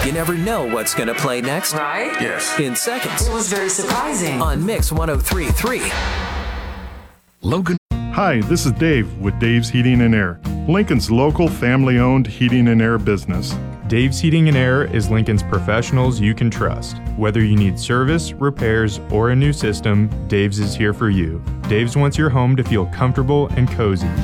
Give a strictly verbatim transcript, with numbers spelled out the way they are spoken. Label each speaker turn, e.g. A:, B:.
A: You never know what's going to play next.
B: Right?
C: Yes.
A: In seconds.
B: It was very surprising.
A: On Mix one oh three point three.
C: Logan.
D: Hi, this is Dave with Dave's Heating and Air, Lincoln's local family-owned heating and air business.
E: Dave's Heating and Air is Lincoln's professionals you can trust. Whether you need service, repairs, or a new system, Dave's is here for you. Dave's wants your home to feel comfortable and cozy.